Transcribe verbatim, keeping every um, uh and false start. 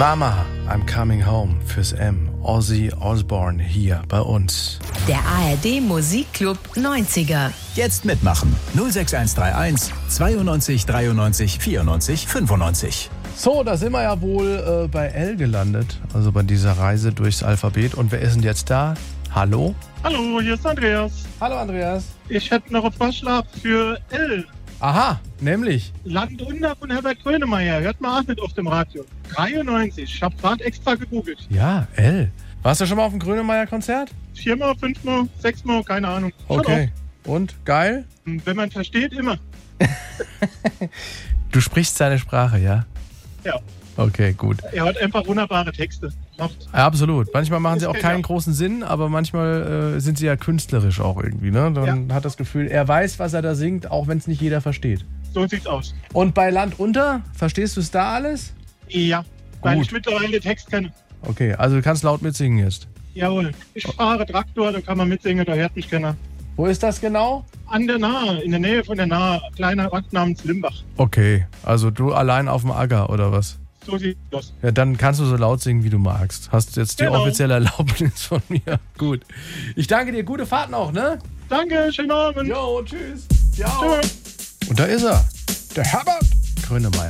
Mama, I'm coming home fürs M. Ozzy Osbourne hier bei uns. Der A R D Musikclub neunziger. Jetzt mitmachen. null sechs eins drei eins zweiundneunzig dreiundneunzig vierundneunzig fünfundneunzig. So, da sind wir ja wohl äh, bei L gelandet, also bei dieser Reise durchs Alphabet. Und wer ist denn jetzt da? Hallo? Hallo, hier ist Andreas. Hallo Andreas. Ich hätte noch einen Vorschlag für L. Aha, nämlich? Land unter von Herbert Grönemeyer. Hört mal an mit auf dem Radio. dreiundneunzig. Ich habe gerade extra gegoogelt. Ja, L. Warst du schon mal auf dem Grönemeyer-Konzert? Viermal, fünfmal, sechsmal, keine Ahnung. Okay. Und? Geil? Wenn man versteht, immer. Du sprichst seine Sprache, ja? Ja. Okay, gut. Er hat einfach wunderbare Texte. Macht. Ja, absolut. Manchmal machen sie auch Ist keinen genial. großen Sinn, aber manchmal äh, sind sie ja künstlerisch auch irgendwie. Ne? Dann Ja. hat das Gefühl, er weiß, was er da singt, auch wenn es nicht jeder versteht. So sieht's aus. Und bei Land unter, verstehst du es da alles? Ja, weil Gut. ich mittlerweile den Text kenne. Okay, also du kannst laut mitsingen jetzt. Jawohl. Ich fahre Traktor, da kann man mitsingen, da hört mich keiner. Wo ist das genau? An der Nahe, in der Nähe von der Nahe, kleiner Ort namens Limbach. Okay, also du allein auf dem Acker oder was? So sieht's aus. Ja, dann kannst du so laut singen, wie du magst. Hast jetzt die Genau. offizielle Erlaubnis von mir. Gut. Ich danke dir. Gute Fahrt noch, ne? Danke, schönen Abend. Jo, tschüss. Ciao. Tschüss. Und da ist er. Der Herbert Grönemeyer.